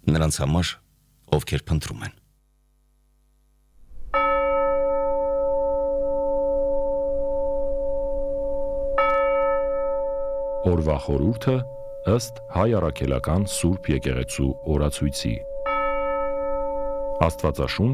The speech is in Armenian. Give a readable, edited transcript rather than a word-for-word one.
նրանց համար, ովքեր փնտրում են։ Օրվա խորհուրդը ըստ Հայ Առաքելական Սուրբ Եկեղեցու օրացույցի։ Աստվածաշունչ